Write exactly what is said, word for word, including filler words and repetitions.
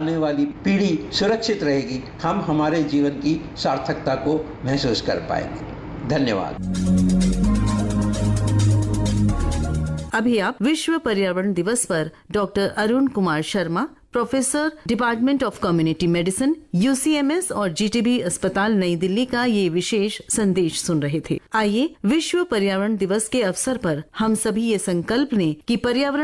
आने वाली पीढ़ी सुरक्षित रहेगी, हम हमारे जीवन की सार्थकता को महसूस कर पाएंगे। धन्यवाद। अभी आप विश्व पर्यावरण दिवस पर doctor Arun Kumar Sharma, professor department of community medicine, UCMS और जीटीबी अस्पताल नई दिल्ली का ये विशेष संदेश सुन रहे थे। आइए विश्व पर्यावरण दिवस के अवसर पर हम सभी ये संकल्प लें कि पर्यावरण